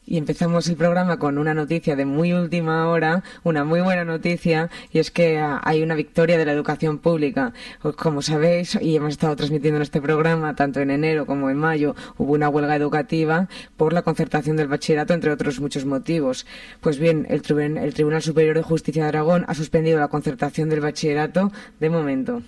Y empezamos el programa con una noticia de muy última hora, una muy buena noticia, y es que hay una victoria de la educación pública. Pues, como sabéis, y hemos estado transmitiendo en este programa, tanto en enero como en mayo, hubo una huelga educativa por la concertación del bachillerato, entre otros muchos motivos. Pues bien, el Tribunal Superior de Justicia de Aragón ha suspendido la concertación del bachillerato de momento.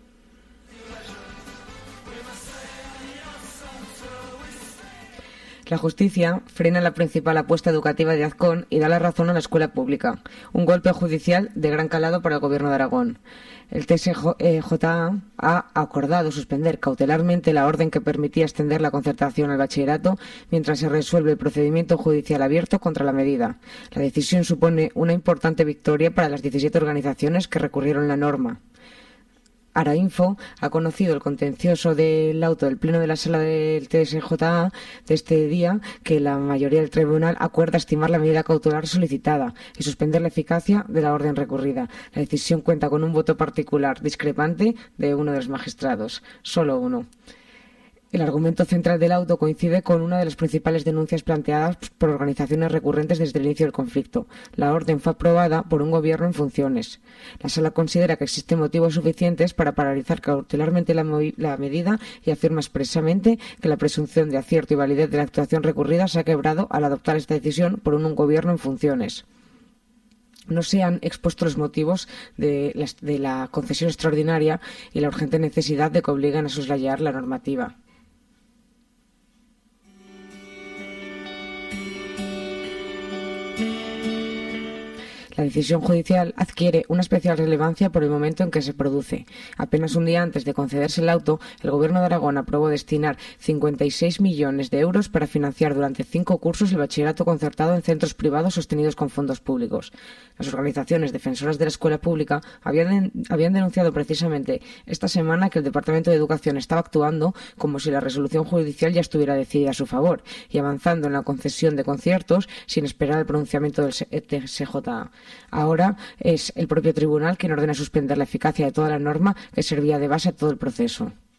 La justicia frena la principal apuesta educativa de Azcón y da la razón a la escuela pública. Un golpe judicial de gran calado para el Gobierno de Aragón. El TSJA ha acordado suspender cautelarmente la orden que permitía extender la concertación al bachillerato mientras se resuelve el procedimiento judicial abierto contra la medida. La decisión supone una importante victoria para las 17 organizaciones que recurrieron la norma. Arainfo ha conocido el contencioso del auto del Pleno de la Sala del TSJA de este día, que la mayoría del tribunal acuerda estimar la medida cautelar solicitada y suspender la eficacia de la orden recurrida. La decisión cuenta con un voto particular discrepante de uno de los magistrados, solo uno. El argumento central del auto coincide con una de las principales denuncias planteadas por organizaciones recurrentes desde el inicio del conflicto. La orden fue aprobada por un gobierno en funciones. La Sala considera que existen motivos suficientes para paralizar cautelarmente la medida y afirma expresamente que la presunción de acierto y validez de la actuación recurrida se ha quebrado al adoptar esta decisión por un gobierno en funciones. No se han expuesto los motivos de la concesión extraordinaria y la urgente necesidad de que obliguen a soslayar la normativa. La decisión judicial adquiere una especial relevancia por el momento en que se produce. Apenas un día antes de concederse el auto, el Gobierno de Aragón aprobó destinar 56 millones de euros para financiar durante 5 cursos el bachillerato concertado en centros privados sostenidos con fondos públicos. Las organizaciones defensoras de la escuela pública habían denunciado precisamente esta semana que el Departamento de Educación estaba actuando como si la resolución judicial ya estuviera decidida a su favor y avanzando en la concesión de conciertos sin esperar el pronunciamiento del TSJA. Ahora es el propio tribunal quien ordena suspender la eficacia de toda la norma que servía de base a todo el proceso.